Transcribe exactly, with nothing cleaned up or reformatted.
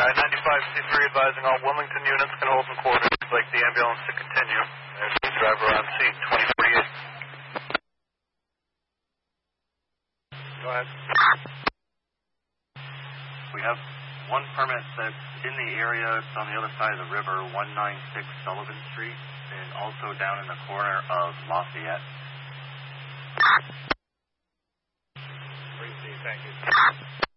Uh, ninety-five C three advising all Wilmington units can hold some quarters. We'd like the ambulance to continue. There's the driver on scene, twenty forty-eight. Go ahead. We have one permit that's in the area. It's on the other side of the river, one ninety-six Sullivan Street, and also down in the corner of Lafayette. Thank you.